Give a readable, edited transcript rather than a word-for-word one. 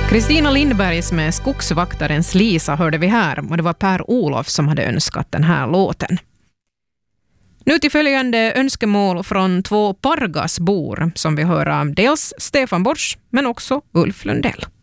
Kristina Lindbergs med Skogsvaktarens Lisa hörde vi här, och det var Per-Olof som hade önskat den här låten. Nu till följande önskemål från 2 Pargasbor som vi hör av dels Stefan Borsch men också Ulf Lundell.